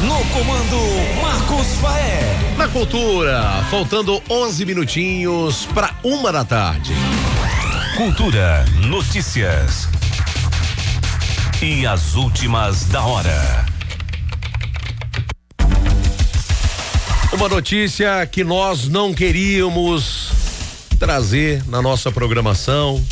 No comando, Marcos Faé. Na cultura, faltando 11 minutinhos para 1h. Cultura, notícias. E as últimas da hora. Uma notícia que nós não queríamos trazer na nossa programação,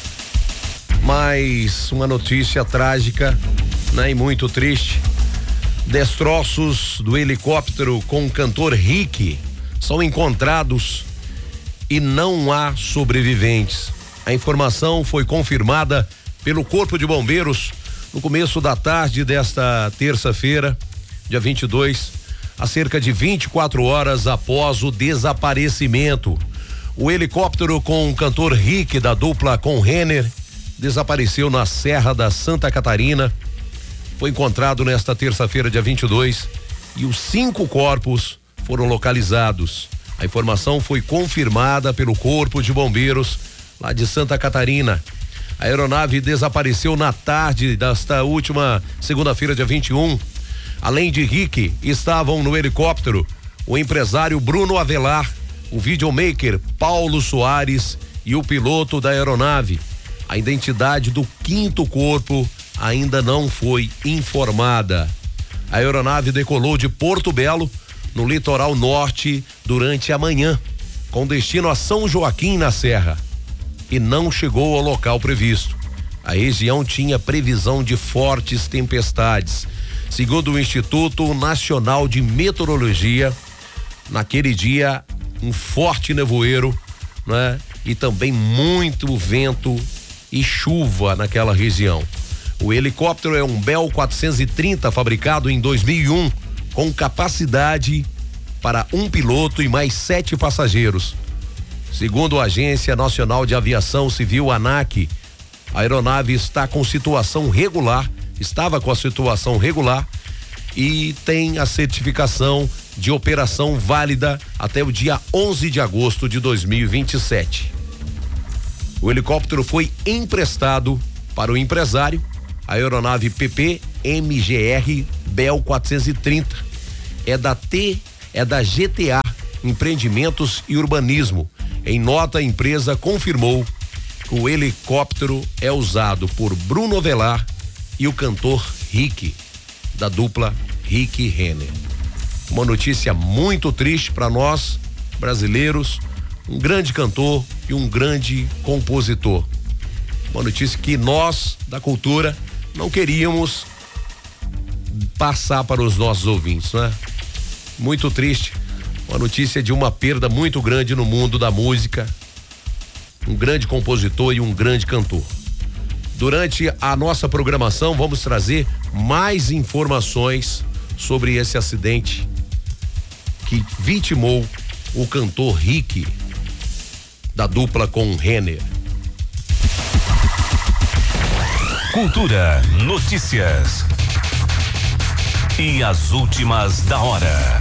mas uma notícia trágica, né, e muito triste. Destroços do helicóptero com o cantor Rick são encontrados e não há sobreviventes. A informação foi confirmada pelo Corpo de Bombeiros no começo da tarde desta terça-feira, dia 22, a cerca de 24 horas após o desaparecimento. O helicóptero com o cantor Rick da dupla com Renner desapareceu na Serra da Santa Catarina. Foi encontrado nesta terça-feira, dia 22, e os 5 corpos foram localizados. A informação foi confirmada pelo Corpo de Bombeiros lá de Santa Catarina. A aeronave desapareceu na tarde desta última segunda-feira, dia 21. Além de Rick, estavam no helicóptero o empresário Bruno Avelar, o videomaker Paulo Soares e o piloto da aeronave. A identidade do 5º corpo ainda não foi informada. A aeronave decolou de Porto Belo, no litoral norte, durante a manhã, com destino a São Joaquim, na Serra, e não chegou ao local previsto. A região tinha previsão de fortes tempestades. Segundo o Instituto Nacional de Meteorologia, naquele dia, um forte nevoeiro, né? E também muito vento e chuva naquela região. O helicóptero é um Bell 430 fabricado em 2001, com capacidade para um piloto e mais 7 passageiros. Segundo a Agência Nacional de Aviação Civil, ANAC, a aeronave estava com a situação regular e tem a certificação de operação válida até o dia 11 de agosto de 2027. O helicóptero foi emprestado para o empresário. A aeronave PP MGR Bell 430 é da GTA Empreendimentos e Urbanismo. Em nota, a empresa confirmou que o helicóptero é usado por Bruno Avelar e o cantor Rick, da dupla Rick Renner. Uma notícia muito triste para nós brasileiros, um grande cantor e um grande compositor. Uma notícia que nós da cultura não queríamos passar para os nossos ouvintes, né? Muito triste, uma notícia de uma perda muito grande no mundo da música, um grande compositor e um grande cantor. Durante a nossa programação vamos trazer mais informações sobre esse acidente que vitimou o cantor Rick, da dupla com Renner. Cultura, notícias. E as últimas da hora.